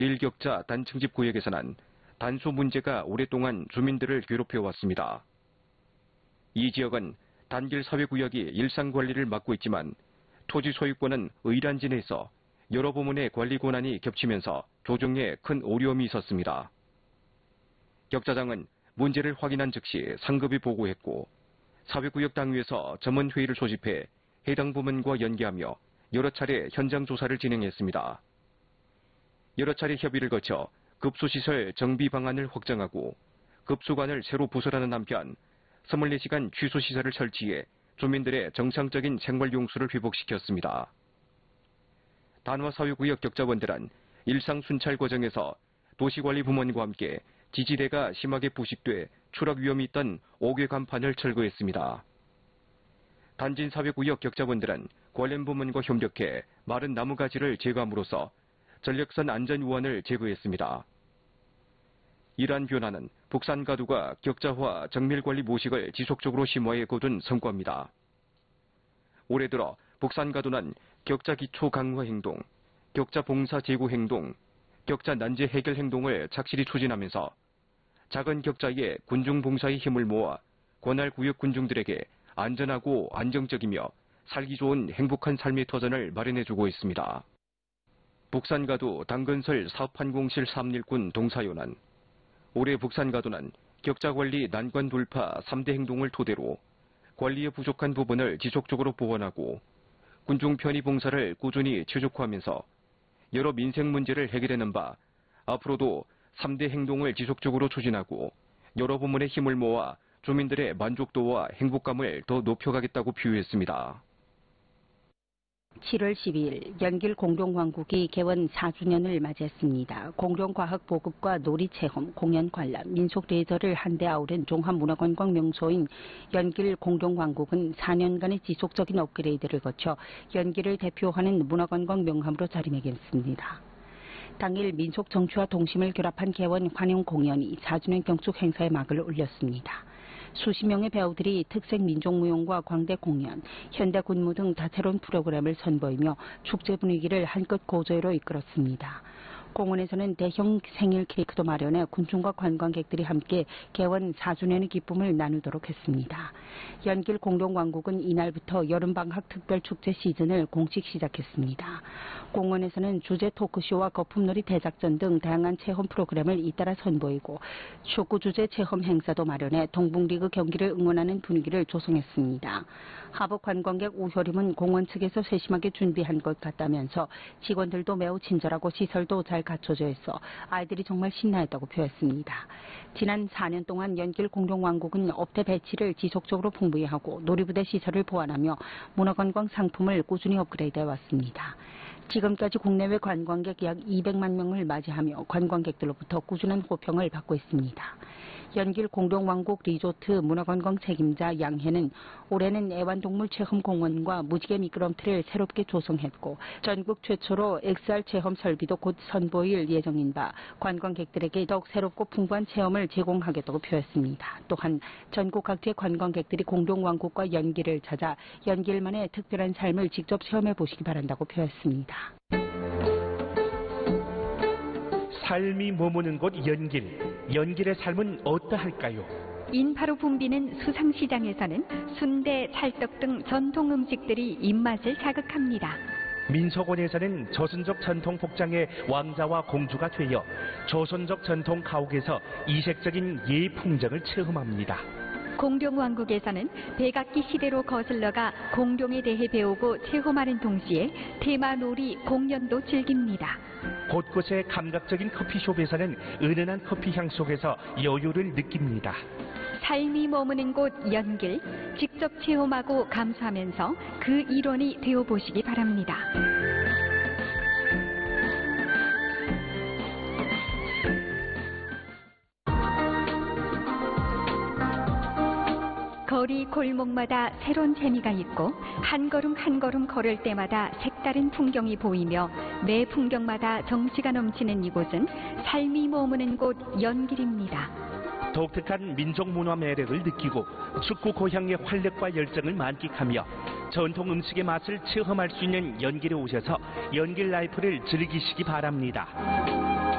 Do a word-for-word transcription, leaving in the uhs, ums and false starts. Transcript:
일격자 단층집 구역에서는 단수 문제가 오랫동안 주민들을 괴롭혀왔습니다. 이 지역은 단길 사회구역이 일상관리를 맡고 있지만 토지 소유권은 의란지 내에서 여러 부문의 관리 권한이 겹치면서 조정에 큰 어려움이 있었습니다. 격자장은 문제를 확인한 즉시 상급위 보고했고 사회구역 당위에서 전문회의를 소집해 해당 부문과 연계하며 여러 차례 현장 조사를 진행했습니다. 여러 차례 협의를 거쳐 급수시설 정비 방안을 확정하고 급수관을 새로 부설하는 한편 이십사 시간 취수시설을 설치해 주민들의 정상적인 생활용수를 회복시켰습니다. 단화사회구역 격자원들은 일상 순찰 과정에서 도시관리부문과 함께 지지대가 심하게 부식돼 추락 위험이 있던 옥외 간판을 철거했습니다. 단진사회구역 격자원들은 관련 부문과 협력해 마른 나무가지를 제거함으로써 전력선 안전우환을 제거했습니다. 이러한 변화는 북산가두가 격자화 정밀관리 모식을 지속적으로 심화해 거둔 성과입니다. 올해 들어 북산가두는 격자 기초 강화 행동, 격자 봉사 제고 행동, 격자 난제 해결 행동을 착실히 추진하면서 작은 격자의 군중 봉사의 힘을 모아 관할 구역 군중들에게 안전하고 안정적이며 살기 좋은 행복한 삶의 터전을 마련해주고 있습니다. 북산가두 당근설 사업환공실 삼일군 동사요는 올해 북산가두는 격자관리 난관 돌파 삼 대 행동을 토대로 관리에 부족한 부분을 지속적으로 보완하고 군중 편의 봉사를 꾸준히 최적화하면서 여러 민생 문제를 해결하는 바 앞으로도 삼 대 행동을 지속적으로 추진하고 여러 부문의 힘을 모아 주민들의 만족도와 행복감을 더 높여가겠다고 표했습니다. 칠월 십이일 연길 공룡왕국이 개원 사 주년을 맞이했습니다. 공룡과학 보급과 놀이체험, 공연 관람, 민속 레저를 한데 아우른 종합문화관광 명소인 연길 공룡왕국은 사 년간의 지속적인 업그레이드를 거쳐 연길을 대표하는 문화관광 명함으로 자리매김했습니다. 당일 민속 정취와 동심을 결합한 개원 환영 공연이 사 주년 경축 행사에 막을 올렸습니다. 수십 명의 배우들이 특색 민족무용과 광대 공연, 현대 군무 등 다채로운 프로그램을 선보이며 축제 분위기를 한껏 고조로 이끌었습니다. 공원에서는 대형 생일 케이크도 마련해 군중과 관광객들이 함께 개원 사 주년의 기쁨을 나누도록 했습니다. 연길 공룡왕국은 이날부터 여름방학 특별축제 시즌을 공식 시작했습니다. 공원에서는 주제 토크쇼와 거품놀이 대작전 등 다양한 체험 프로그램을 잇따라 선보이고 축구 주제 체험 행사도 마련해 동북리그 경기를 응원하는 분위기를 조성했습니다. 하복 관광객 우효림은 공원 측에서 세심하게 준비한 것 같다면서 직원들도 매우 친절하고 시설도 잘 갖춰져 있어 아이들이 정말 신나했다고 표했습니다. 지난 사 년 동안 연길 공룡왕국은 업대 배치를 지속적으로 풍부히 하고 놀이부대 시설을 보완하며 문화관광 상품을 꾸준히 업그레이드해 왔습니다. 지금까지 국내외 관광객 약 이백만 명을 맞이하며 관광객들로부터 꾸준한 호평을 받고 있습니다. 연길 공룡왕국 리조트 문화관광 책임자 양혜는 올해는 애완동물 체험공원과 무지개 미끄럼틀을 새롭게 조성했고 전국 최초로 엑스알 체험 설비도 곧 선보일 예정인 바 관광객들에게 더욱 새롭고 풍부한 체험을 제공하겠다고 표했습니다. 또한 전국 각지의 관광객들이 공룡왕국과 연길을 찾아 연길만의 특별한 삶을 직접 체험해 보시기 바란다고 표했습니다. 삶이 머무는 곳 연길. 연길의 삶은 어떠할까요? 인파로 붐비는 수상시장에서는 순대, 찰떡 등 전통 음식들이 입맛을 자극합니다. 민속원에서는 조선족 전통 복장의 왕자와 공주가 되어 조선족 전통 가옥에서 이색적인 예의 풍정을 체험합니다. 공룡왕국에서는 백악기 시대로 거슬러가 공룡에 대해 배우고 체험하는 동시에 테마놀이 공연도 즐깁니다. 곳곳의 감각적인 커피숍에서는 은은한 커피향 속에서 여유를 느낍니다. 삶이 머무는 곳 연길, 직접 체험하고 감수하면서 그 일원이 되어보시기 바랍니다. 거리 골목마다 새로운 재미가 있고 한 걸음 한 걸음 걸을 때마다 색다른 풍경이 보이며 매 풍경마다 정취가 넘치는 이곳은 삶이 머무는 곳 연길입니다. 독특한 민족 문화 매력을 느끼고 축구 고향의 활력과 열정을 만끽하며 전통 음식의 맛을 체험할 수 있는 연길에 오셔서 연길 라이프를 즐기시기 바랍니다.